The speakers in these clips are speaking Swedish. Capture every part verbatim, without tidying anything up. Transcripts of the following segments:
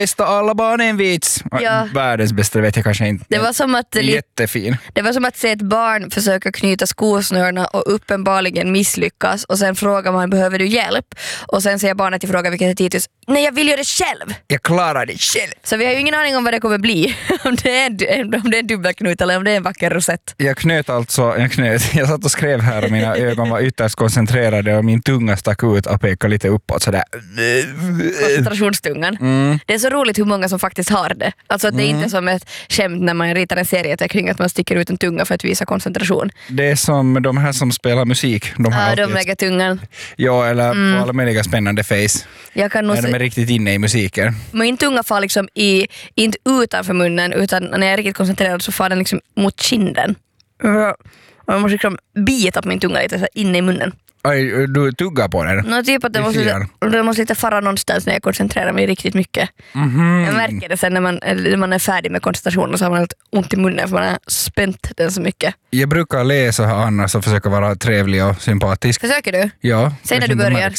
Bästa alla barnen vits. Ja. Världens bästa vet jag kanske inte. Det var som att jättefin. Det var som att se ett barn försöka knyta skosnörna och uppenbarligen misslyckas och sen frågar man, behöver du hjälp? Och sen säger barnet till frågan, vilket är Titus, nej jag vill göra det själv. Jag klarar det själv. Så vi har ju ingen aning om vad det kommer bli. om, det är en, om det är en dubbelknut eller om det är en vacker rosett. Jag knöt alltså, jag knöt. Jag satt och skrev här och mina ögon var ytterst koncentrerade och min tunga stack ut och pekade lite uppåt sådär. Koncentrationstungan. Mm. Det är så roligt hur många som faktiskt har det. Alltså att det är mm. inte som ett skämt när man ritar en serieteckning att man sticker ut en tunga för att visa koncentration. Det är som de här som spelar musik. De har ja, de lägger tungan. Ja, eller mm. på alla möjliga spännande face. Jag kan nog när de är riktigt inne i musiken. Min tunga far liksom i, inte utanför munnen utan när jag är riktigt koncentrerad så far den liksom mot kinden. Och jag måste liksom bita på min tunga lite så inne i munnen. Aj, du tuggar på den? No, typ att det måste, det måste lite fara någonstans när jag koncentrerar mig riktigt mycket. Mm-hmm. Jag märker det sen när man, när man är färdig med koncentrationen så har man helt ont i munnen för man har spänt den så mycket. Jag brukar läsa annars och försöka vara trevlig och sympatisk. Försöker du? Ja. Sen när du börjar?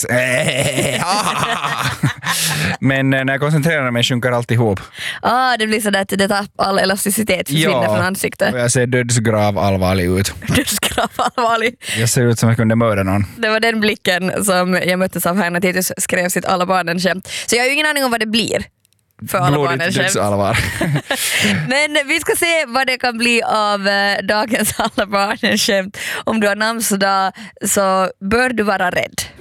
Men när jag koncentrerar mig sjunker allt ihop. Ah, det blir så att det tar all elasticitet försvinner ja, från ansiktet. Och jag ser dödsgrav allvarlig ut. Dödsgrav allvarlig? Jag ser ut som jag kunde mörda någon. Det var den blicken som jag möttes av här när Titus skrev sitt alla barnen-skämt. Så jag har ju ingen aning om vad det blir för alla barnen-skämt. Men vi ska se vad det kan bli av dagens alla barnen-skämt. Om du har namnsdag så bör du vara rädd.